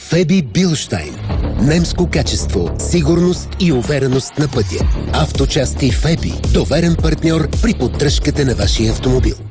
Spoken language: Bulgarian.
Феби Билштайн. Немско качество, сигурност и увереност на пътя. Авточасти Феби. Доверен партньор при поддръжката на вашия автомобил.